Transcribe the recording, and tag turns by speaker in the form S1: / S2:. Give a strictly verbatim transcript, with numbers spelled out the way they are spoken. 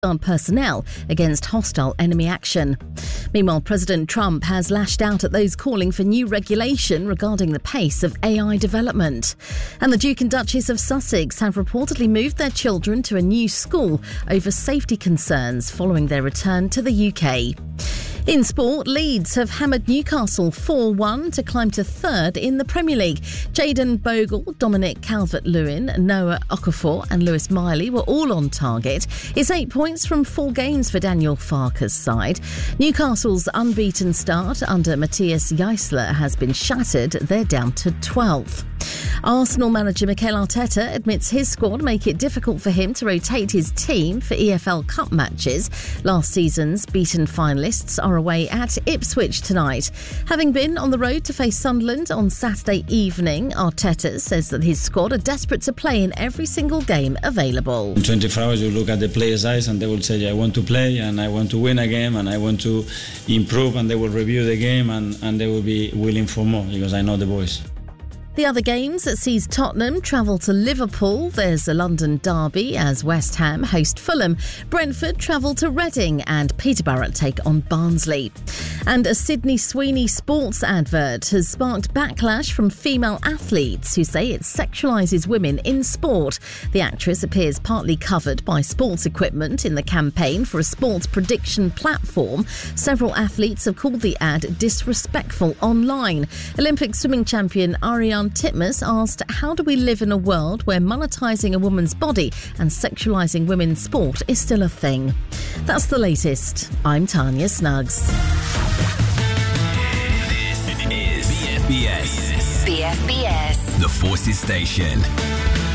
S1: personnel against hostile enemy action. Meanwhile, President Trump has lashed out at those calling for new regulation regarding the pace of A I development. And the Duke and Duchess of Sussex have reportedly moved their children to a new school over safety concerns following their return to the U K. In sport, Leeds have hammered Newcastle four one to climb to third in the Premier League. Jayden Bogle, Dominic Calvert-Lewin, Noah Okafor and Lewis Miley were all on target. It's eight points from four games for Daniel Farke's side. Newcastle's unbeaten start under Matthias Geisler has been shattered. They're down to twelfth. Arsenal manager Mikel Arteta admits his squad make it difficult for him to rotate his team for E F L Cup matches. Last season's beaten finalists are away at Ipswich tonight. Having been on the road to face Sunderland on Saturday evening, Arteta says that his squad are desperate to play in every single game available.
S2: In twenty-four hours you look at the players' eyes and they will say, I want to play and I want to win a game and I want to improve, and they will review the game and, and they will be willing for more because I know the boys.
S1: The other games that sees Tottenham travel to Liverpool. There's a London derby as West Ham host Fulham. Brentford travel to Reading and Peterborough take on Barnsley. And a Sydney Sweeney sports advert has sparked backlash from female athletes who say it sexualises women in sport. The actress appears partly covered by sports equipment in the campaign for a sports prediction platform. Several athletes have called the ad disrespectful online. Olympic swimming champion Ariane Titmus asked, how do we live in a world where monetising a woman's body and sexualising women's sport is still a thing? That's the latest. I'm Tanya Snuggs.
S3: This is B F B S.
S4: B F B S.
S3: The Forces Station.